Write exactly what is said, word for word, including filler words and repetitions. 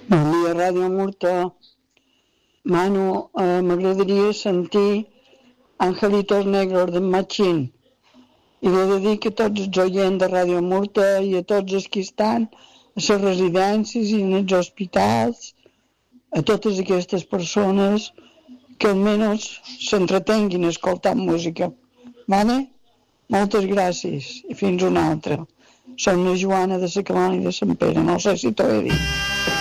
Bon dia, Ràdio Murta. Manu, eh, m'agradaria sentir Angelitos Negros de Machín. I he de dir que tots els oients de Ràdio Murta i a tots els que estan a les residències i en els hospitals, a totes aquestes persones que almenys s'entretenguin escoltant música. Vale? Moltes gràcies i fins una altra. Som la Joana de la colònia de Sant Pere, no sé si t'ho he dit.